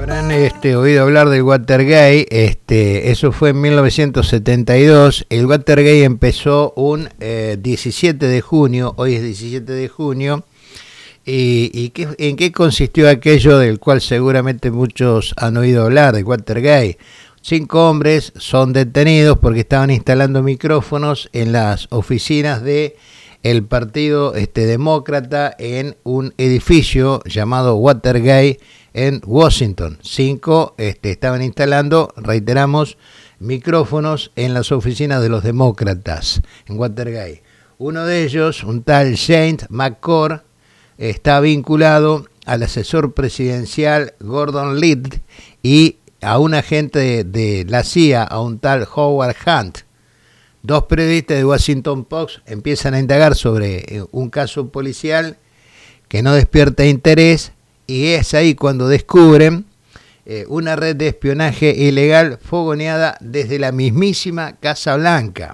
Habrán oído hablar del Watergate. Eso fue en 1972. El Watergate empezó un 17 de junio. Hoy es 17 de junio. ¿En qué consistió aquello del cual seguramente muchos han oído hablar, del Watergate? 5 hombres son detenidos porque estaban instalando micrófonos en las oficinas de el partido demócrata en un edificio llamado Watergate en Washington. 5 estaban instalando, reiteramos, micrófonos en las oficinas de los demócratas en Watergate. Uno de ellos, un tal James McCord, está vinculado al asesor presidencial Gordon Litt y a un agente de la CIA, a un tal Howard Hunt. 2 periodistas de Washington Post empiezan a indagar sobre un caso policial que no despierta interés, y es ahí cuando descubren una red de espionaje ilegal fogoneada desde la mismísima Casa Blanca.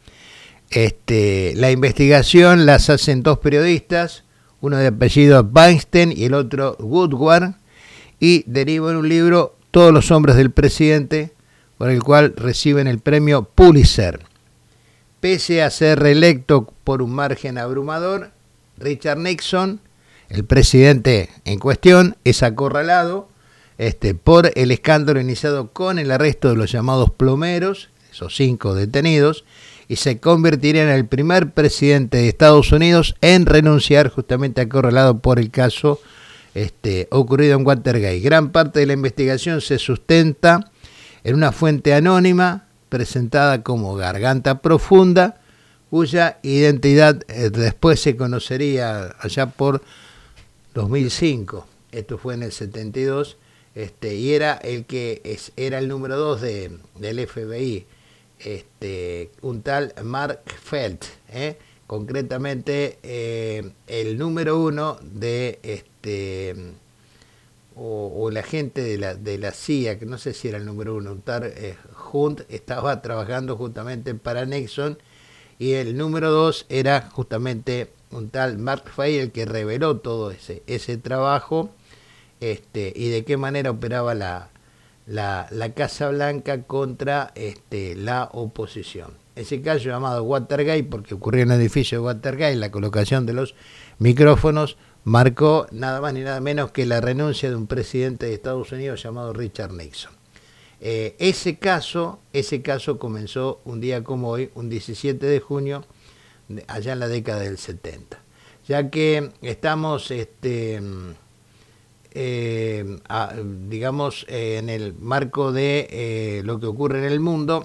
La investigación las hacen 2 periodistas, uno de apellido Weinstein y el otro Woodward, y deriva en un libro, Todos los hombres del presidente, por el cual reciben el premio Pulitzer. Pese a ser reelecto por un margen abrumador, Richard Nixon, el presidente en cuestión, es acorralado por el escándalo iniciado con el arresto de los llamados plomeros, esos 5 detenidos, y se convertiría en el primer presidente de Estados Unidos en renunciar, justamente acorralado por el caso ocurrido en Watergate. Gran parte de la investigación se sustenta en una fuente anónima presentada como Garganta Profunda, cuya identidad después se conocería allá por 2005. Esto fue en el 72, y era el que era el número 2 del FBI, un tal Mark Felt, concretamente el número 1 de o el agente de la CIA, que no sé si era el número 1, un tal Hunt, estaba trabajando justamente para Nixon, y el número 2 era justamente un tal Mark Fay, el que reveló todo ese trabajo, y de qué manera operaba la Casa Blanca contra la oposición. Ese caso llamado Watergate, porque ocurrió en el edificio de Watergate, la colocación de los micrófonos, marcó nada más ni nada menos que la renuncia de un presidente de Estados Unidos llamado Richard Nixon. Ese caso comenzó un día como hoy, un 17 de junio, allá en la década del 70. Ya que estamos, digamos, en el marco de lo que ocurre en el mundo,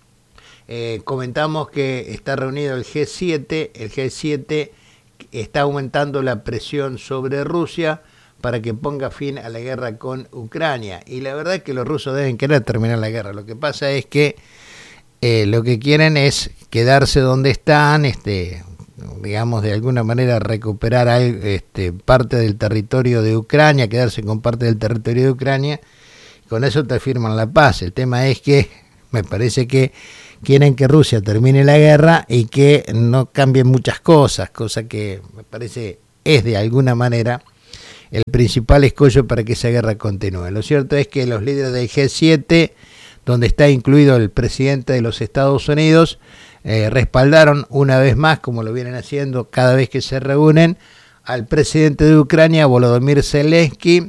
comentamos que está reunido el G7. El G7 está aumentando la presión sobre Rusia para que ponga fin a la guerra con Ucrania. Y la verdad es que los rusos deben querer terminar la guerra. Lo que pasa es que lo que quieren es quedarse donde están, digamos, de alguna manera recuperar parte del territorio de Ucrania, quedarse con parte del territorio de Ucrania. Con eso te firman la paz. El tema es que me parece que quieren que Rusia termine la guerra y que no cambien muchas cosas, cosa que me parece es de alguna manera el principal escollo para que esa guerra continúe. Lo cierto es que los líderes del G7, donde está incluido el presidente de los Estados Unidos, respaldaron una vez más, como lo vienen haciendo cada vez que se reúnen, al presidente de Ucrania, Volodymyr Zelensky,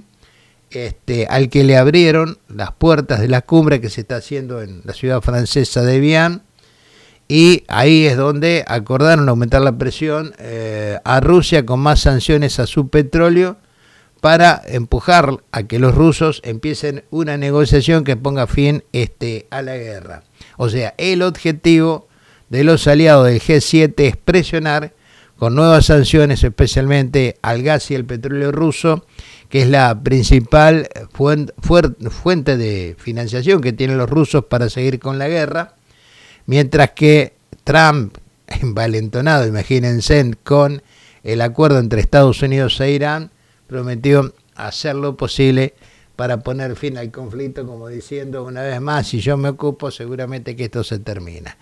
al que le abrieron las puertas de la cumbre que se está haciendo en la ciudad francesa de Evian, y ahí es donde acordaron aumentar la presión a Rusia con más sanciones a su petróleo para empujar a que los rusos empiecen una negociación que ponga fin a la guerra. O sea, el objetivo de los aliados del G7 es presionar con nuevas sanciones, especialmente al gas y el petróleo ruso, que es la principal fuente de financiación que tienen los rusos para seguir con la guerra, mientras que Trump, envalentonado, imagínense, con el acuerdo entre Estados Unidos e Irán, prometió hacer lo posible para poner fin al conflicto, como diciendo una vez más, si yo me ocupo, seguramente que esto se termina.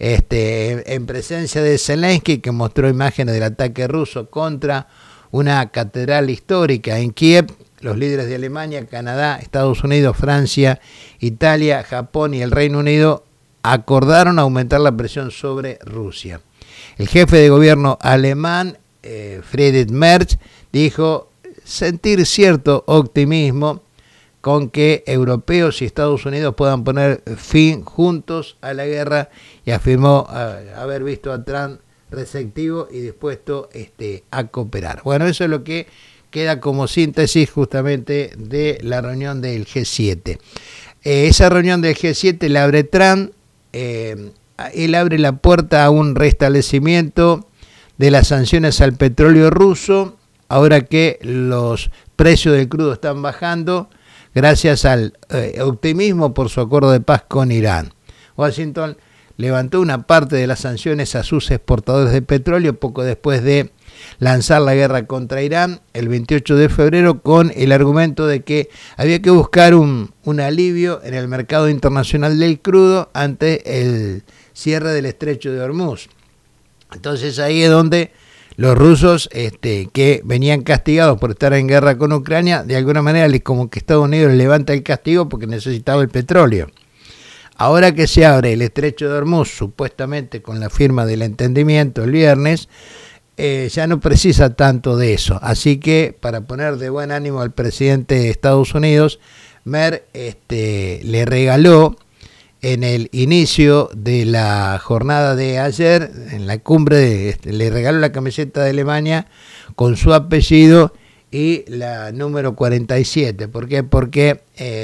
En presencia de Zelensky, que mostró imágenes del ataque ruso contra una catedral histórica en Kiev, los líderes de Alemania, Canadá, Estados Unidos, Francia, Italia, Japón y el Reino Unido acordaron aumentar la presión sobre Rusia. El jefe de gobierno alemán, Friedrich Merz, dijo sentir cierto optimismo con que europeos y Estados Unidos puedan poner fin juntos a la guerra, y afirmó haber visto a Trump receptivo y dispuesto a cooperar. Bueno, eso es lo que queda como síntesis justamente de la reunión del G7. Esa reunión del G7 la abre Trump. Él abre la puerta a un restablecimiento de las sanciones al petróleo ruso, ahora que los precios del crudo están bajando gracias al optimismo por su acuerdo de paz con Irán. Washington levantó una parte de las sanciones a sus exportadores de petróleo poco después de lanzar la guerra contra Irán el 28 de febrero con el argumento de que había que buscar un alivio en el mercado internacional del crudo ante el cierre del estrecho de Hormuz. Entonces ahí es donde los rusos que venían castigados por estar en guerra con Ucrania, de alguna manera como que Estados Unidos les levanta el castigo porque necesitaba el petróleo. Ahora que se abre el estrecho de Hormuz, supuestamente con la firma del entendimiento el viernes, ya no precisa tanto de eso. Así que, para poner de buen ánimo al presidente de Estados Unidos, Merz le regaló en el inicio de la jornada de ayer, en la cumbre, le regaló la camiseta de Alemania con su apellido y la número 47. ¿Por qué? Porque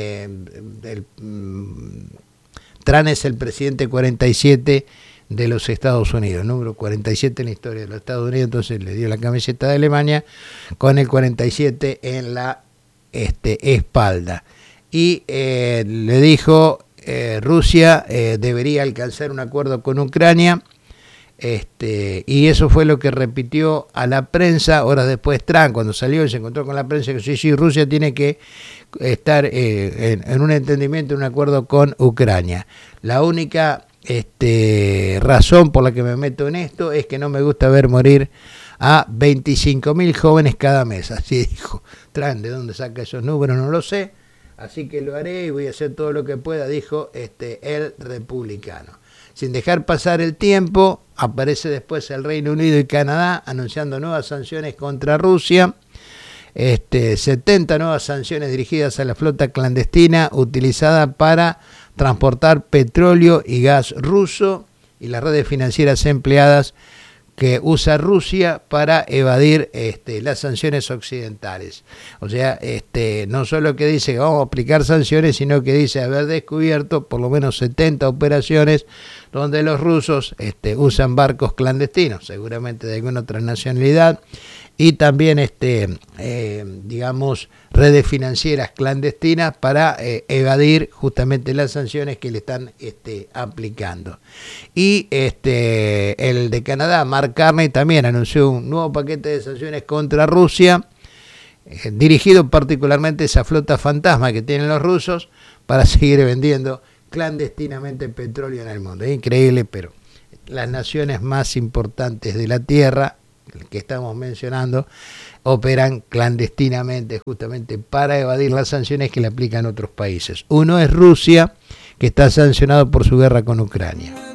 Trump es el presidente 47 de los Estados Unidos, número 47 en la historia de los Estados Unidos. Entonces le dio la camiseta de Alemania con el 47 en la espalda. Y le dijo, Rusia debería alcanzar un acuerdo con Ucrania, y eso fue lo que repitió a la prensa horas después Trump, cuando salió y se encontró con la prensa, que sí, Rusia tiene que estar en un entendimiento, en un acuerdo con Ucrania. La única razón por la que me meto en esto es que no me gusta ver morir a 25.000 jóvenes cada mes. Así dijo Trump. ¿De dónde saca esos números? No lo sé. Así que lo haré y voy a hacer todo lo que pueda, dijo el republicano. Sin dejar pasar el tiempo, aparece después el Reino Unido y Canadá anunciando nuevas sanciones contra Rusia. 70 nuevas sanciones dirigidas a la flota clandestina utilizada para transportar petróleo y gas ruso y las redes financieras empleadas que usa Rusia para evadir las sanciones occidentales. O sea, no solo que dice que vamos a aplicar sanciones, sino que dice haber descubierto por lo menos 70 operaciones donde los rusos usan barcos clandestinos, seguramente de alguna otra nacionalidad, y también digamos redes financieras clandestinas para evadir justamente las sanciones que le están aplicando. Y el de Canadá, Mark Carney, también anunció un nuevo paquete de sanciones contra Rusia, dirigido particularmente a esa flota fantasma que tienen los rusos para seguir vendiendo clandestinamente petróleo en el mundo. Es increíble, pero las naciones más importantes de la Tierra, que estamos mencionando, operan clandestinamente justamente para evadir las sanciones que le aplican otros países. Uno es Rusia, que está sancionado por su guerra con Ucrania.